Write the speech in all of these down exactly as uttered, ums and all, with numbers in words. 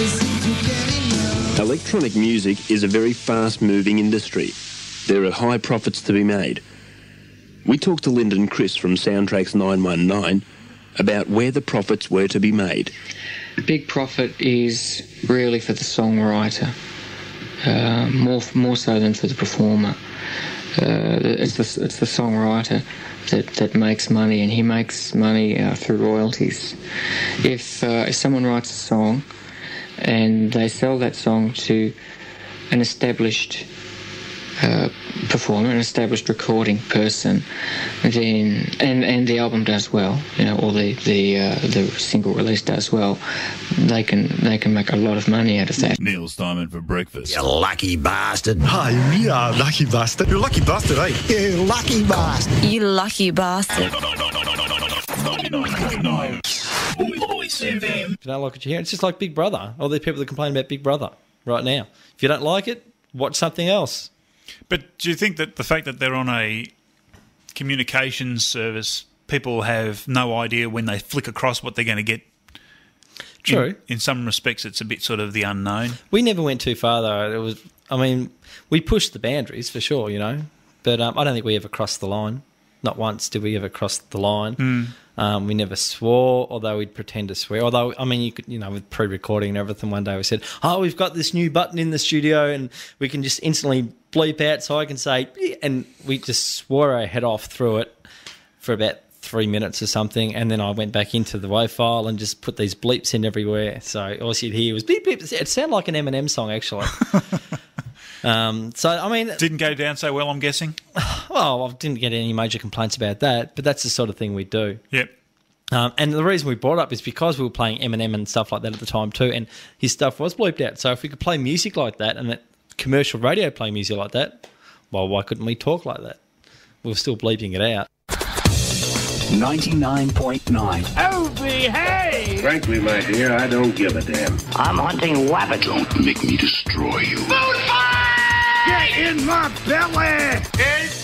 Electronic music is a very fast-moving industry. There are high profits to be made. We talked to Lyndon Chris from Soundtracks nine one nine about where the profits were to be made. Big profit is really for the songwriter, uh, more more so than for the performer. Uh, it's the it's the songwriter that, that makes money, and he makes money uh, through royalties. If uh, if someone writes a song and they sell that song to an established uh, performer, an established recording person, then and, and the album does well, you know, or the the uh, the single release does well, they can they can make a lot of money out of that. Neil Simon for breakfast. You lucky bastard. Hi, yeah, lucky bastard. You're a lucky bastard, eh? You lucky bastard. You lucky bastard. ninety-nine point nine. If you don't like what you hear, it's just like Big Brother. All these people that complain about Big Brother right now. If you don't like it, watch something else. But do you think that the fact that they're on a communications service, people have no idea when they flick across what they're going to get? True. In, in some respects, it's a bit sort of the unknown. We never went too far, though. It was, I mean, we pushed the boundaries for sure, you know, but um, I don't think we ever crossed the line. Not once did we ever cross the line. Mm. Um, we never swore, although we'd pretend to swear. Although, I mean, you could, you know, with pre-recording and everything, one day we said, oh, we've got this new button in the studio and we can just instantly bleep out so I can say, and we just swore our head off through it for about three minutes or something, and then I went back into the WAV file and just put these bleeps in everywhere. So all you'd hear was beep, beep. It sounded like an Eminem song, actually. Um, so, I mean... Didn't go down so well, I'm guessing? Well, I didn't get any major complaints about that, but that's the sort of thing we do. Yep. Um, and the reason we brought it up is because we were playing Eminem and stuff like that at the time too, and his stuff was bleeped out. So if we could play music like that and that commercial radio play music like that, well, why couldn't we talk like that? We were still bleeping it out. ninety-nine point nine. Oh, behave! Frankly, my dear, I don't give a damn. I'm hunting wabbit. Don't make me destroy you. Food fight! Get in my belly! It's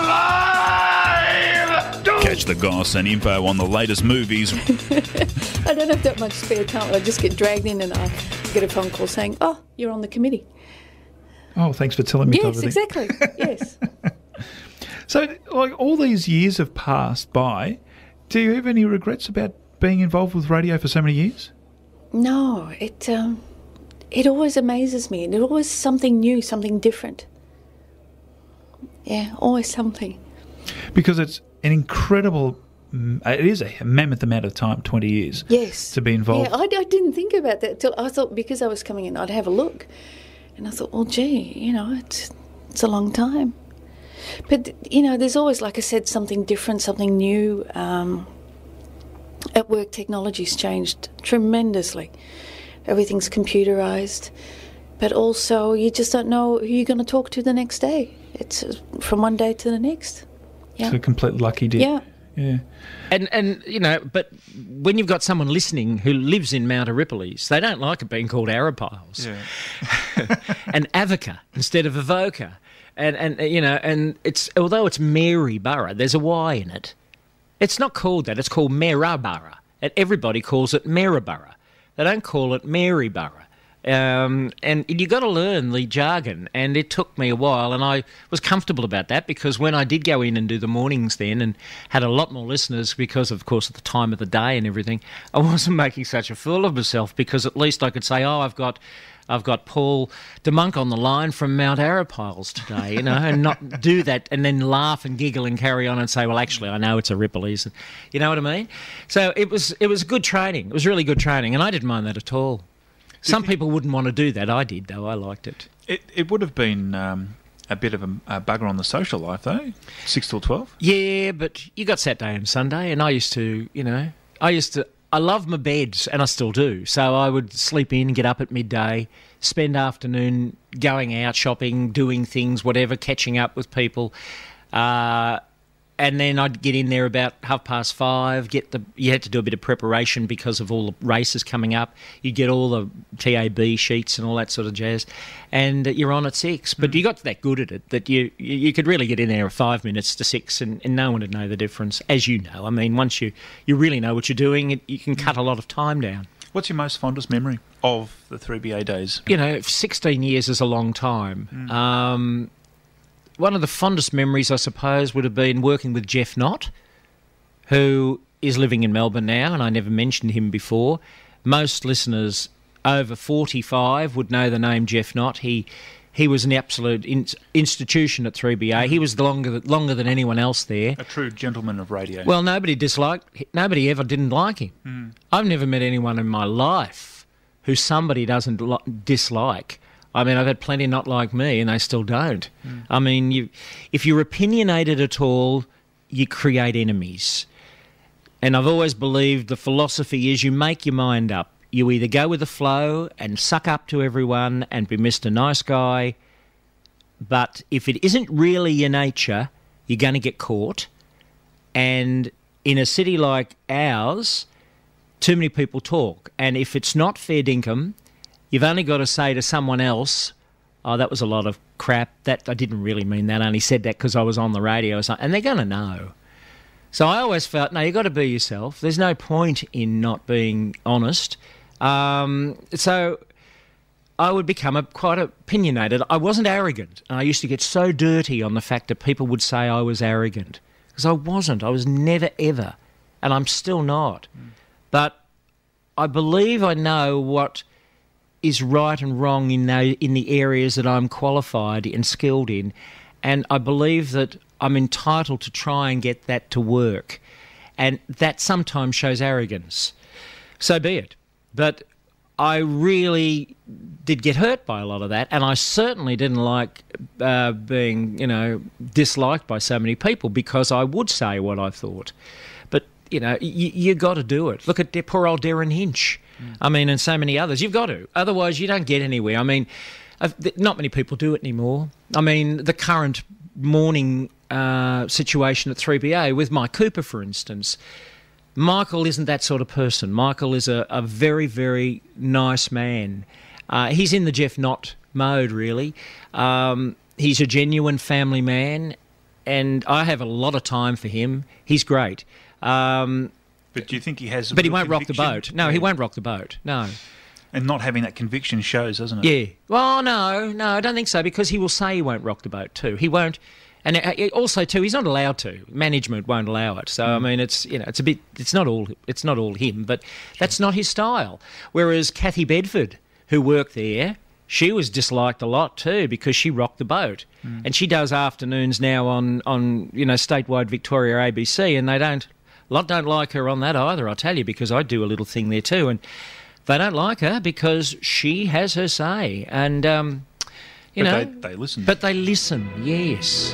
alive! Don't... Catch the goss and info on the latest movies. I don't have that much spare time. I just get dragged in and I get a phone call saying, oh, you're on the committee. Oh, thanks for telling me. Yes, exactly. Yes. So, like, all these years have passed by. Do you have any regrets about being involved with radio for so many years? No, it um, it always amazes me. And it's always something new, something different. Yeah, always something. Because it's an incredible, it is a mammoth amount of time, twenty years. Yes. To be involved. Yeah, I, I didn't think about that till I thought because I was coming in, I'd have a look. And I thought, well, gee, you know, it's it's a long time. But, you know, there's always, like I said, something different, something new. Um, at work, technology's changed tremendously. Everything's computerised. But also, you just don't know who you're going to talk to the next day. It's from one day to the next. Yeah. It's a complete lucky dip. Yeah. Yeah. And, and you know, but when you've got someone listening who lives in Mount Erypolis, they don't like it being called Arapiles. Yeah. And Avoca instead of Avoca. And, and you know, and it's although it's Maryborough, there's a Y in it. It's not called that. It's called Maryborough. And everybody calls it Maryborough. They don't call it Maryborough. Um, and you got to learn the jargon, and it took me a while, and I was comfortable about that because when I did go in and do the mornings then and had a lot more listeners because, of course, of the time of the day and everything, I wasn't making such a fool of myself because at least I could say, oh, I've got... I've got Paul de Monk on the line from Mount Arapiles today, you know, and not do that and then laugh and giggle and carry on and say, well, actually, I know it's a Erypolis. You know what I mean? So it was it was good training. It was really good training, and I didn't mind that at all. Some people wouldn't want to do that. I did, though. I liked it. It, it would have been um, a bit of a, a bugger on the social life, though, six till twelve. Yeah, but you got Saturday and Sunday, and I used to, you know, I used to... I love my beds, and I still do. So I would sleep in, get up at midday, spend afternoon going out shopping, doing things, whatever, catching up with people. Uh, and then I'd get in there about half past five. Get the you had to do a bit of preparation because of all the races coming up. You'd get all the T A B sheets and all that sort of jazz, and you're on at six. But you got that good at it that you you could really get in there at five minutes to six, and, and no one would know the difference, as you know. I mean, once you, you really know what you're doing, it, you can cut a lot of time down. What's your most fondest memory of the three B A days? You know, sixteen years is a long time. Mm. Um, one of the fondest memories, I suppose, would have been working with Jeff Knott, who is living in Melbourne now, and I never mentioned him before. Most listeners over forty-five would know the name Jeff Knott. He he was an absolute in, institution at three B A. He was the longer longer than anyone else there. A true gentleman of radio. Well, nobody disliked. Nobody ever didn't like him. Mm. I've never met anyone in my life who somebody doesn't li- dislike. I mean, I've had plenty not like me, and they still don't. Mm. I mean, you, if you're opinionated at all, you create enemies. And I've always believed the philosophy is you make your mind up. You either go with the flow and suck up to everyone and be Mister Nice Guy, but if it isn't really your nature, you're going to get caught. And in a city like ours, too many people talk. And if it's not fair dinkum, you've only got to say to someone else, oh, that was a lot of crap. That I didn't really mean that. I only said that because I was on the radio or something. And they're going to know. So I always felt, no, you've got to be yourself. There's no point in not being honest. Um, so I would become a, quite opinionated. I wasn't arrogant. And I used to get so dirty on the fact that people would say I was arrogant. Because I wasn't. I was never, ever. And I'm still not. Mm. But I believe I know what is right and wrong in the, in the areas that I'm qualified and skilled in. And I believe that I'm entitled to try and get that to work. And that sometimes shows arrogance. So be it. But I really did get hurt by a lot of that, and I certainly didn't like uh, being, you know, disliked by so many people because I would say what I thought. But, you know, you, you got to do it. Look at de- poor old Darren Hinch. Mm. I mean, and so many others. You've got to. Otherwise, you don't get anywhere. I mean, I've, not many people do it anymore. I mean, the current morning uh, situation at three B A with Mike Cooper, for instance, Michael isn't that sort of person. Michael is a, a very, very nice man. Uh, he's in the Jeff Knott mode, really. Um, he's a genuine family man, and I have a lot of time for him. He's great. Um, but do you think he has a But he won't rock the conviction? boat. No, Yeah. he won't rock the boat. No. And not having that conviction shows, doesn't it? Yeah. Well, no, no, I don't think so, because he will say he won't rock the boat too. He won't. And also, too, he's not allowed to. Management won't allow it. So, mm. I mean, it's, you know, it's a bit, it's not all, it's not all him, but that's not his style. Whereas Kathy Bedford, who worked there, she was disliked a lot too because she rocked the boat. Mm. And she does afternoons now on, on, you know, statewide Victoria A B C, and they don't, a lot don't like her on that either, I tell you, because I do a little thing there too. And they don't like her because she has her say. And, um, you but know, they, they listen. But they listen, yes.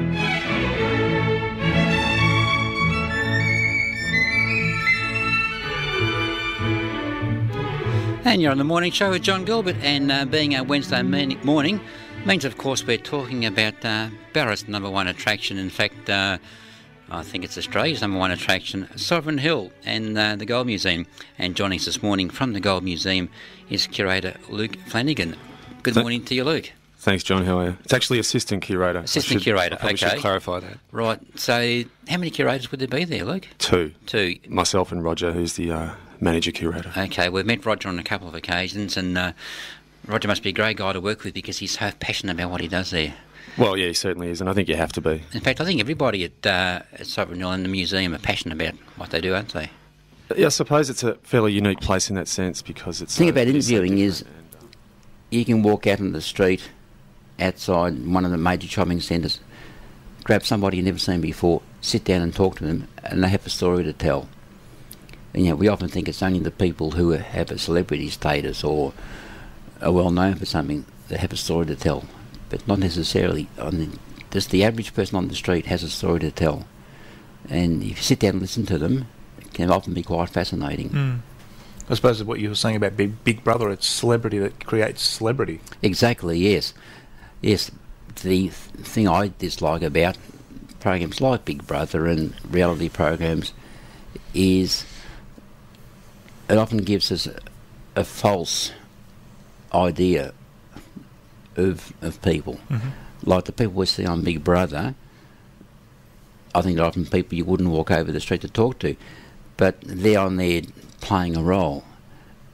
And you're on the morning show with John Gilbert, and uh, being a Wednesday morning means, of course, we're talking about uh, Ballarat's number one attraction. In fact, uh, I think it's Australia's number one attraction, Sovereign Hill and uh, the Gold Museum. And joining us this morning from the Gold Museum is curator Luke Flanagan. Good Th- morning to you, Luke. Thanks, John. How are you? It's actually assistant curator. Assistant I should, curator, I probably okay. should clarify that. Right. So how many curators would there be there, Luke? Two. Two. Myself and Roger, who's the uh, manager curator. Okay, we've met Roger on a couple of occasions, and uh, Roger must be a great guy to work with because he's so passionate about what he does there. Well, yeah, he certainly is, and I think you have to be. In fact, I think everybody at, uh, at Sovereign Hill and the museum are passionate about what they do, aren't they? Yeah, I suppose it's a fairly unique place in that sense because it's... The thing so, about interviewing so is you can walk out on the street outside one of the major shopping centres, grab somebody you've never seen before, sit down and talk to them, and they have a story to tell. And, you know, we often think it's only the people who have a celebrity status or are well known for something that have a story to tell, but not necessarily. I mean, just the average person on the street has a story to tell, and if you sit down and listen to them, it can often be quite fascinating. Mm. I suppose what you were saying about Big, Big Brother, it's celebrity that creates celebrity. Exactly, yes. Yes, the th- thing I dislike about programs like Big Brother and reality programs is it often gives us a, a false idea of of people. Mm-hmm. Like the people we see on Big Brother, I think they're often people you wouldn't walk over the street to talk to, but they're on there playing a role.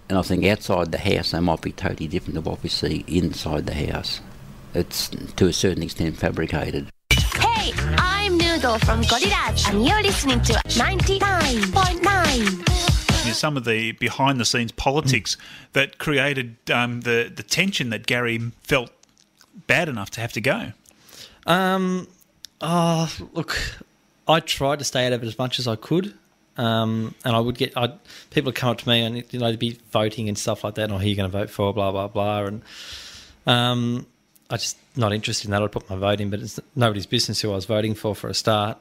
And I think outside the house they might be totally different to what we see inside the house. It's to a certain extent fabricated. Hey, I'm Noodle from Gorillaz, and you're listening to ninety-nine point nine. Some of the behind-the-scenes politics that created um, the, the tension that Gary felt bad enough to have to go. Um, oh, look, I tried to stay out of it as much as I could. Um, and I would get I'd, people would come up to me and, you know, they'd be voting and stuff like that. Oh, who are you going to vote for? Blah, blah, blah. And um, I just not interested in that. I'd put my vote in, but it's nobody's business who I was voting for for a start.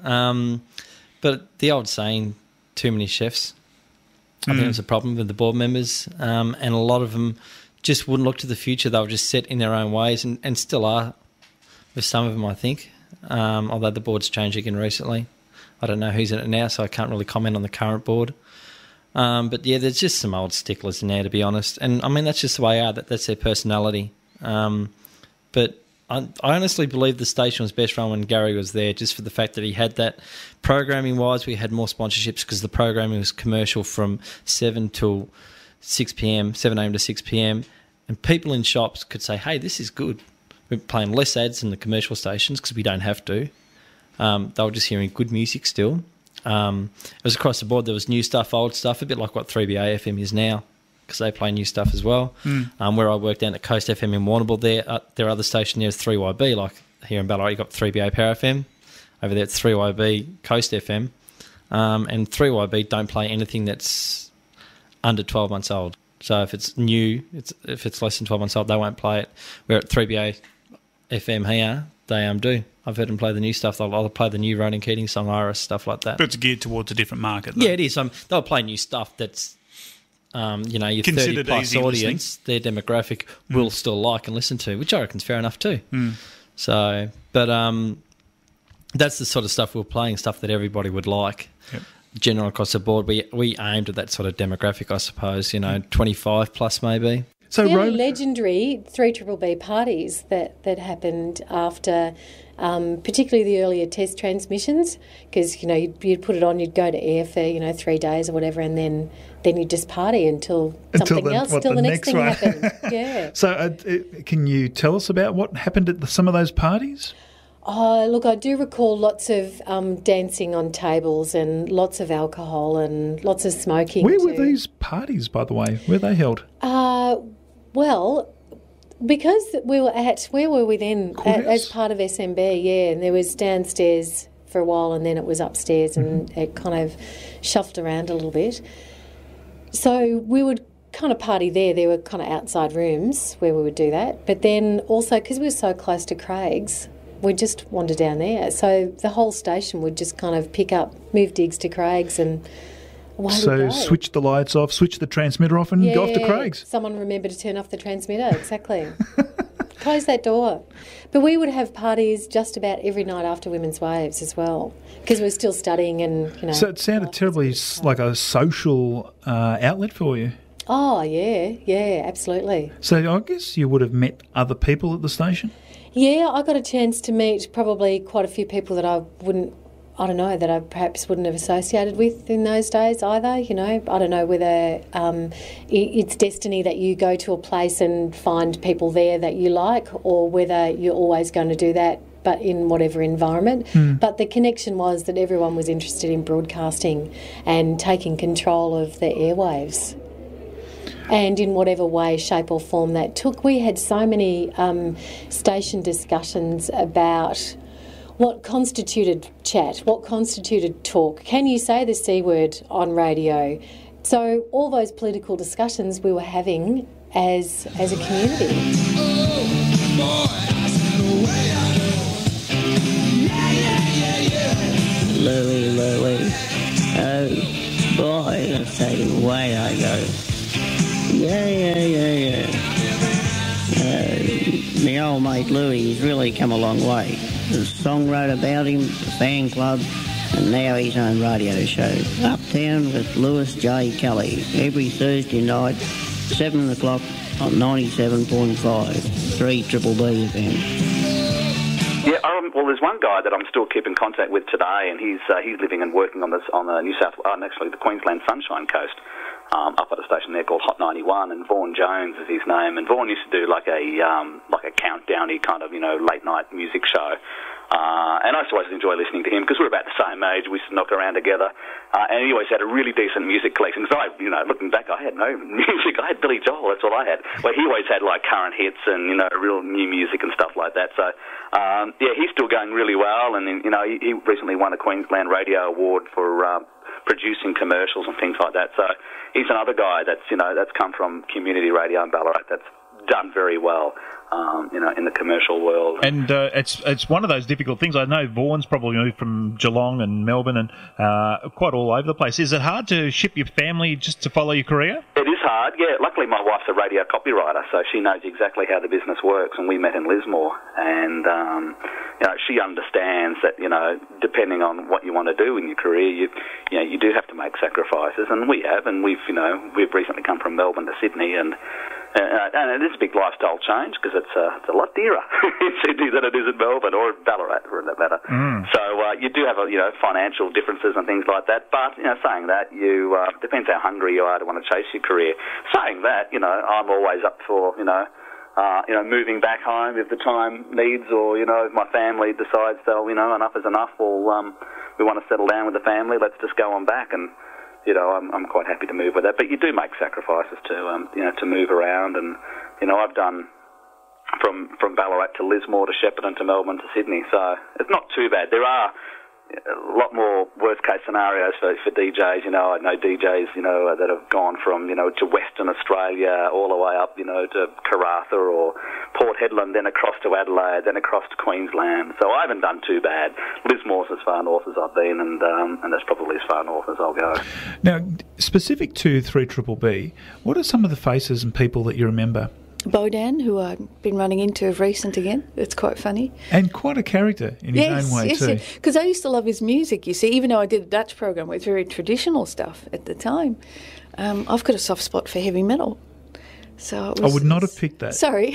Um, but the old saying, too many chefs. I think it was a problem with the board members, um, and a lot of them just wouldn't look to the future. They were just set in their own ways, and, and still are with some of them, I think, um, although the board's changed again recently. I don't know who's in it now, so I can't really comment on the current board. Um, but, yeah, there's just some old sticklers in there, to be honest. And, I mean, that's just the way they are. That, that's their personality. Um, but I, I honestly believe the station was best run when Gary was there, just for the fact that he had that. Programming-wise, we had more sponsorships because the programming was commercial from seven till six p.m, seven a.m. to six p.m, and people in shops could say, hey, this is good. We're playing less ads than the commercial stations because we don't have to. Um, they were just hearing good music still. Um, it was across the board. There was new stuff, old stuff, a bit like what three B A F M is now, because they play new stuff as well. Mm. Um, where I worked down at Coast F M in Warrnambool, there, uh, their other station there is three Y B, like here in Ballarat, you got three B A Power F M. Over there it's three Y B Coast F M. Um, and three Y B don't play anything that's under twelve months old. So if it's new, it's, if it's less than twelve months old, they won't play it. Where at three B A F M here, they um, do. I've heard them play the new stuff. They'll, they'll play the new Ronan Keating song, Iris, stuff like that. But it's geared towards a different market, though. Yeah, it is. Um, they'll play new stuff that's, um, you know, your thirty-plus audience, their demographic mm. will still like and listen to, which I reckon's fair enough too. Mm. So, but um, that's the sort of stuff we're playing, stuff that everybody would like. Yep. General across the board, we we aimed at that sort of demographic, I suppose, you know, twenty-five plus maybe. So fairly legendary three triple B parties that, that happened after um, particularly the earlier test transmissions, because, you know, you'd, you'd put it on, you'd go to air for, you know, three days or whatever, and then, then you'd just party until, until something the, else, what, until the, the next, next thing one. happened. Yeah. So uh, can you tell us about what happened at the, some of those parties? Oh, look, I do recall lots of um, dancing on tables and lots of alcohol and lots of smoking. Where too. were these parties, by the way? Where were they held? Uh, well, because we were at, where were we then? At, as part of S M B, yeah, and there was downstairs for a while and then it was upstairs mm-hmm. and it kind of shuffled around a little bit. So we would kind of party there. There were kind of outside rooms where we would do that. But then also, because we were so close to Craig's, we'd just wander down there. So the whole station would just kind of pick up, move digs to Craig's and away we So go. switch the lights off, switch the transmitter off and yeah, go off to Craig's. Someone remembered to turn off the transmitter, exactly. Close that door. But we would have parties just about every night after Women's Waves as well, because we were still studying and, you know. So it sounded terribly like a social uh, outlet for you. Oh, yeah, yeah, absolutely. So I guess you would have met other people at the station? Yeah, I got a chance to meet probably quite a few people that I wouldn't, I don't know, that I perhaps wouldn't have associated with in those days either, you know. I don't know whether um, it's destiny that you go to a place and find people there that you like, or whether you're always going to do that but in whatever environment. Mm. But the connection was that everyone was interested in broadcasting and taking control of the airwaves. And in whatever way, shape or form that took. We had so many um, station discussions about what constituted chat, what constituted talk. Can you say the C word on radio? So all those political discussions we were having as as a community. Louie, Louie, oh boy, I'll tell you way I go. Yeah, yeah, yeah, yeah. Uh, my old mate Louie, he's really come a long way. The song wrote about him, the fan club, and now his own radio show. Uptown with Lewis J. Kelly, every Thursday night, seven o'clock on ninety-seven point five, three Triple B F M. Yeah, um, well, there's one guy that I'm still keeping contact with today, and he's uh, he's living and working on this on the New South, uh, actually the Queensland Sunshine Coast. um, up at a station there called Hot ninety-one, and Vaughan Jones is his name. And Vaughan used to do like a um, like a countdowny kind of, you know, late night music show. Uh, and I used to always enjoy listening to him because we were about the same age. We used to knock around together. Uh, and he always had a really decent music collection. So I, you know, looking back, I had no music. I had Billy Joel. That's all I had. Well, he always had like current hits and, you know, real new music and stuff like that. So, um, yeah, he's still going really well. And, you know, he, he recently won a Queensland Radio Award for um, producing commercials and things like that. So he's another guy that's, you know, that's come from community radio in Ballarat that's done very well, um, you know, in the commercial world. And uh, it's it's one of those difficult things. I know Vaughan's probably moved from Geelong and Melbourne and uh, quite all over the place. Is it hard to ship your family just to follow your career? It is hard, yeah. Luckily, my wife's a radio copywriter, so she knows exactly how the business works, and we met in Lismore, and um, you know, she understands that, you know, depending on what you want to do in your career, you you know, you do have to make sacrifices, and we have, and we've, you know, we've recently come from Melbourne to Sydney, and Uh, and it is a big lifestyle change because it's, uh, it's a lot dearer in Sydney than it is in Melbourne or Ballarat, for that matter. Mm. So uh, you do have, a, you know, financial differences and things like that. But, you know, saying that, you uh, depends how hungry you are to want to chase your career. Saying that, you know, I'm always up for, you know, uh, you know, moving back home if the time needs, or, you know, if my family decides, they'll, you know, enough is enough, or um, we want to settle down with the family, let's just go on back. And you know, I'm, I'm quite happy to move with that. But you do make sacrifices to, um, you know, to move around. And, you know, I've done from from Ballarat to Lismore to Shepparton to Melbourne to Sydney. So it's not too bad. There are a lot more worst-case scenarios for, for D Js. You know, I know D Js, you know, that have gone from, you know, to Western Australia all the way up, you know, to Karratha or Port Hedland, then across to Adelaide, then across to Queensland. So I haven't done too bad. Lismore's as far north as I've been, and um, and that's probably as far north as I'll go. Now, specific to three B B, what are some of the faces and people that you remember? Bodan, who I've been running into of recent again. It's quite funny. And quite a character in his yes, own way yes, too. Yes, because I used to love his music, you see, even though I did a Dutch program with very traditional stuff at the time. Um, I've got a soft spot for heavy metal. So it was, I would not have picked that. Sorry.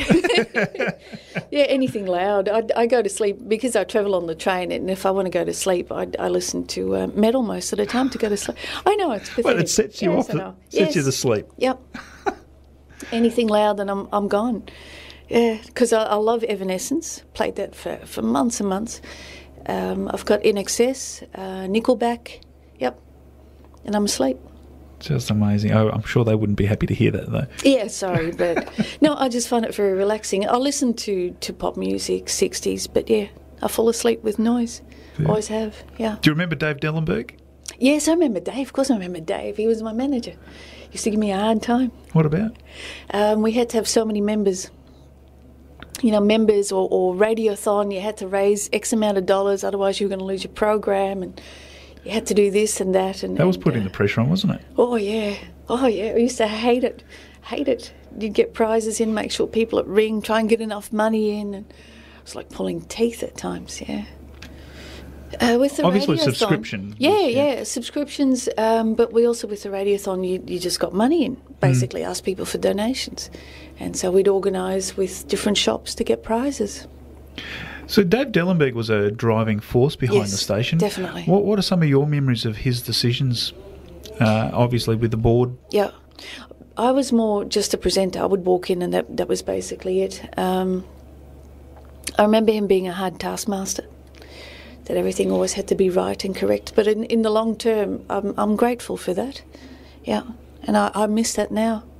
Yeah, anything loud. I, I go to sleep because I travel on the train, and if I want to go to sleep, I, I listen to uh, metal most of the time to go to sleep. I know, it's pathetic. Well, it sets you yes, off, I the, know. sets yes. you to sleep. Yep. Anything loud, and I'm I'm gone. Yeah, because I, I love Evanescence. Played that for, for months and months. Um, I've got N X S, uh, Nickelback. Yep. And I'm asleep. Just amazing. Oh, I'm sure they wouldn't be happy to hear that, though. Yeah, sorry, but no, I just find it very relaxing. I listen to, to pop music, sixties, but yeah, I fall asleep with noise. Yeah. Always have, yeah. Do you remember Dave Dellenberg? Yes, I remember Dave. Of course I remember Dave. He was my manager. He used to give me a hard time. What about? Um, we had to have so many members. You know, members or, or radiothon, you had to raise X amount of dollars, otherwise you were going to lose your program, and you had to do this and that. And That was and, putting uh, the pressure on, wasn't it? Oh, yeah. Oh, yeah. I used to hate it. Hate it. You'd get prizes in, make sure people at Ring, try and get enough money in. And it was like pulling teeth at times, yeah. Uh, with the Obviously, radiothon, subscription. Yeah, was- yeah, yeah, subscriptions. Um, but we also, with the radiothon, you, you just got money in, basically, Mm. ask people for donations. And so we'd organise with different shops to get prizes. So Dave Dellenberg was a driving force behind Yes, the station. definitely. What What are some of your memories of his decisions, uh, obviously with the board? Yeah. I was more just a presenter. I would walk in and that, that was basically it. Um, I remember him being a hard taskmaster, that everything always had to be right and correct. But in, in the long term, I'm, I'm grateful for that. Yeah. And I, I miss that now.